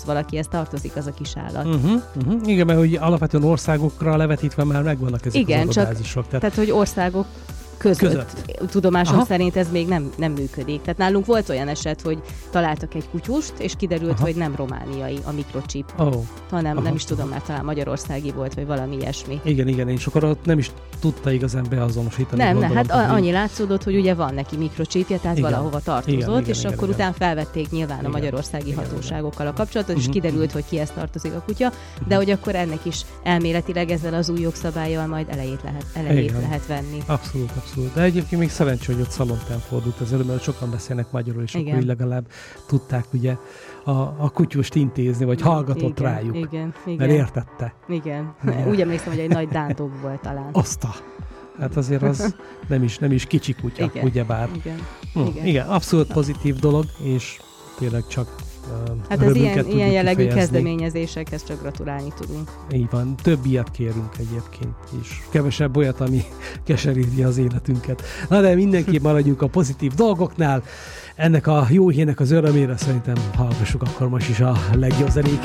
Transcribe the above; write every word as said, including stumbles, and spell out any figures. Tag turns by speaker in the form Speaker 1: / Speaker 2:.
Speaker 1: valakihez tartozik az a kis állat.
Speaker 2: Uh-huh, uh-huh. Igen, mert hogy alapvetően országokra levetítve már megvannak ezek
Speaker 1: Igen,
Speaker 2: az adatbázisok.
Speaker 1: Tehát... tehát, hogy országok között. között. Tudomásom Aha. szerint ez még nem, nem működik. Tehát nálunk volt olyan eset, hogy találtak egy kutyust, és kiderült, Aha. hogy nem romániai a mikrochip,
Speaker 2: oh.
Speaker 1: hanem nem is tudom, már talán magyarországi volt, vagy valami ilyesmi.
Speaker 2: Igen, igen, és akkor ott nem is tudta igazán beazonosítani.
Speaker 1: Nem, nem, hát
Speaker 2: hogy...
Speaker 1: annyi látszódott, hogy ugye van neki mikrochipje, tehát igen. valahova tartozott, igen, igen, és igen, akkor igen. után felvették nyilván igen. a magyarországi igen, hatóságokkal a kapcsolatot, és uh-huh. kiderült, hogy kihez tartozik a kutya, de hogy akkor ennek is elméletileg ezzel az új jogszabállyal majd elejét lehet, elejét lehet venni.
Speaker 2: Abszolút, abszolút. De egyébként még szerencsé, hogy ott szalontán fordult az elő, mert sokan beszélnek magyarul, és igen. akkor így legalább tudták ugye a, a kutyust intézni, vagy hallgatott
Speaker 1: igen,
Speaker 2: rájuk.
Speaker 1: Igen, igen.
Speaker 2: Mert értette.
Speaker 1: Igen. Úgy emlékszem, hogy egy nagy dándog volt talán.
Speaker 2: Oszta. Hát azért az nem is, nem is kicsi kutya,
Speaker 1: igen,
Speaker 2: ugyebár.
Speaker 1: Igen,
Speaker 2: hm, igen. igen, abszolút pozitív dolog, és tényleg csak uh,
Speaker 1: hát ez ilyen, ilyen jellegű
Speaker 2: kifejezni.
Speaker 1: Kezdeményezésekhez csak gratulálni tudunk.
Speaker 2: Így van, több ilyet kérünk egyébként is. Kevesebb olyat, ami keseríti az életünket. Na de mindenképp maradjunk a pozitív dolgoknál. Ennek a jó hírnek az örömére szerintem hallgassuk akkor most is a legjobb zenéket.